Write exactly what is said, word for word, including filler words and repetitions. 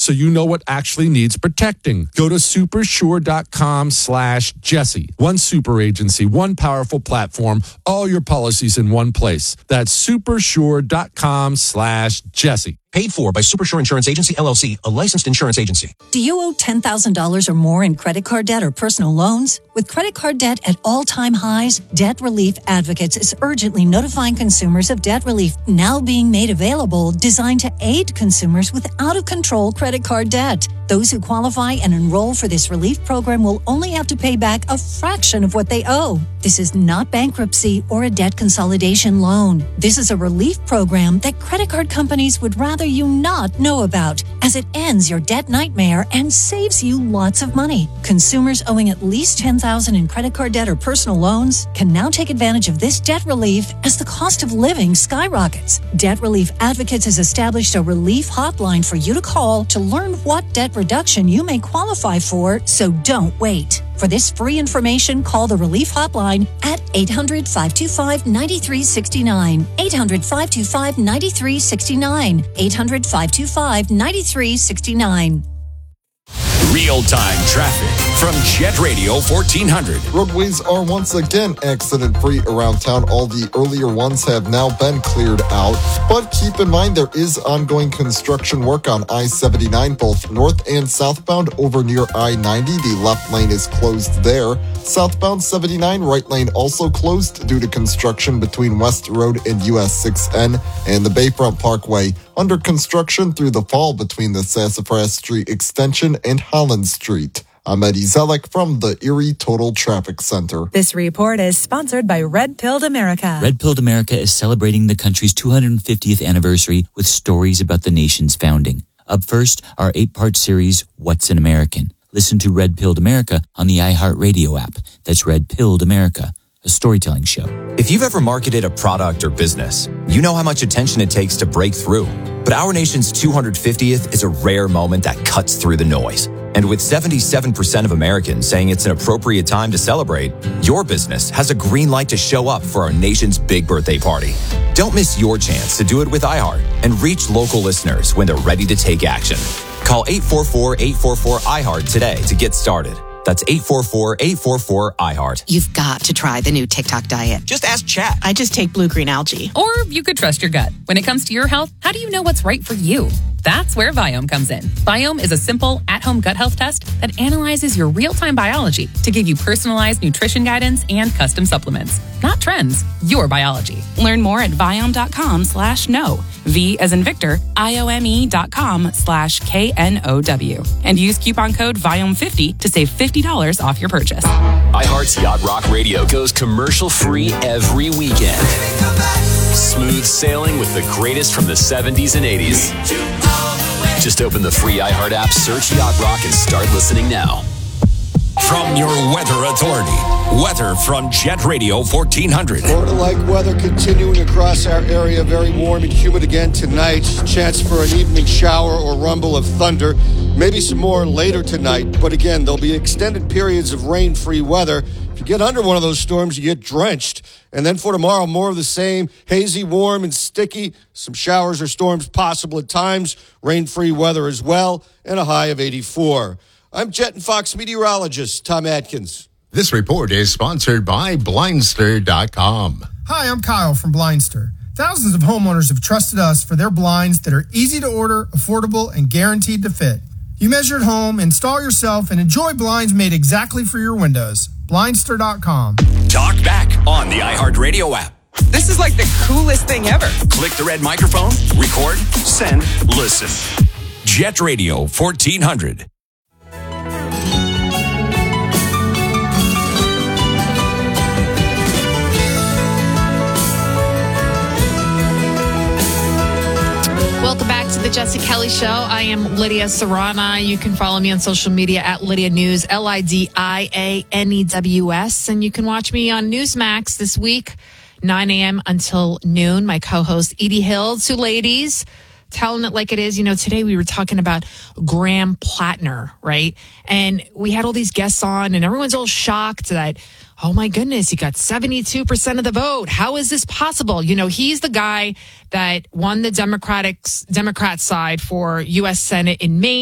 so you know what actually needs protecting. Go to supersure.com slash Jesse. One super agency, one powerful platform, all your policies in one place. That's supersure.com slash Jesse. Paid for by Supersure Insurance Agency, L L C, a licensed insurance agency. Do you owe ten thousand dollars or more in credit card debt or personal loans? With credit card debt at all-time highs, Debt Relief Advocates is urgently notifying consumers of debt relief now being made available, designed to aid consumers with out-of-control credit card debt. Those who qualify and enroll for this relief program will only have to pay back a fraction of what they owe. This is not bankruptcy or a debt consolidation loan. This is a relief program that credit card companies would rather you not know about, as it ends your debt nightmare and saves you lots of money. Consumers owing at least ten thousand dollars in credit card debt or personal loans can now take advantage of this debt relief as the cost of living skyrockets. Debt Relief Advocates has established a relief hotline for you to call to learn what debt reduction you may qualify for, so don't wait. For this free information, call the Relief Hotline at eight hundred, five two five, nine three six nine, eight hundred, five two five, nine three six nine, eight hundred, five two five, nine three six nine. Real-time traffic from Jet Radio fourteen hundred. Roadways are once again accident-free around town. All the earlier ones have now been cleared out. But keep in mind there is ongoing construction work on I seventy-nine, both north and southbound over near I ninety. The left lane is closed there. Southbound seventy-nine, right lane also closed due to construction between West Road and U S six N, and the Bayfront Parkway under construction through the fall between the Sassafras Street Extension and Holland Street. I'm Eddie Zellick from the Erie Total Traffic Center. This report is sponsored by Red Pilled America. Red Pilled America is celebrating the country's two hundred fiftieth anniversary with stories about the nation's founding. Up first, our eight-part series, What's an American? Listen to Red Pilled America on the iHeartRadio app. That's Red Pilled America, a storytelling show. If you've ever marketed a product or business, you know how much attention it takes to break through. But our nation's two hundred fiftieth is a rare moment that cuts through the noise. And with seventy-seven percent of Americans saying it's an appropriate time to celebrate, your business has a green light to show up for our nation's big birthday party. Don't miss your chance to do it with iHeart and reach local listeners when they're ready to take action. Call eight four four, eight four four, I heart today to get started. That's eight four four, eight four four, I heart. You've got to try the new TikTok diet. Just ask Chat. I just take blue-green algae. Or you could trust your gut. When it comes to your health, how do you know what's right for you? That's where Viome comes in. Viome is a simple, at-home gut health test that analyzes your real-time biology to give you personalized nutrition guidance and custom supplements. Not trends, your biology. Learn more at Viome.com slash no. V as in Victor, I-O-M-E dot com slash K N O W. And use coupon code Viome fifty to save fifty dollars off your purchase. iHeart's Yacht Rock Radio goes commercial-free every weekend. Smooth sailing with the greatest from the seventies and eighties. Just open the free iHeart app, search Yacht Rock, and start listening now. From your weather authority, weather from Jet Radio fourteen hundred. Florida-like weather continuing across our area. Very warm and humid again tonight. Chance for an evening shower or rumble of thunder. Maybe some more later tonight. But again, there'll be extended periods of rain-free weather. If you get under one of those storms, you get drenched. And then for tomorrow, more of the same. Hazy, warm, and sticky. Some showers or storms possible at times. Rain-free weather as well. And a high of eighty-four. I'm Jet and Fox meteorologist Tom Atkins. This report is sponsored by Blindster dot com. Hi, I'm Kyle from Blindster. Thousands of homeowners have trusted us for their blinds that are easy to order, affordable, and guaranteed to fit. You measure at home, install yourself, and enjoy blinds made exactly for your windows. Blindster dot com. Talk back on the iHeartRadio app. This is like the coolest thing ever. Click the red microphone, record, send, listen. Jet Radio fourteen hundred. Welcome back to the Jesse Kelly Show. I am Lydia Serrana. You can follow me on social media at Lydia News, L I D I A N E W S. And you can watch me on Newsmax this week, nine a.m. until noon. My co-host, Edie Hill, two ladies, telling it like it is. You know, today we were talking about Graham Plattner, right? And we had all these guests on, and everyone's all shocked that, oh my goodness, he got seventy-two percent of the vote. How is this possible? You know, he's the guy that won the Democratic Democrat side for U S Senate in Maine.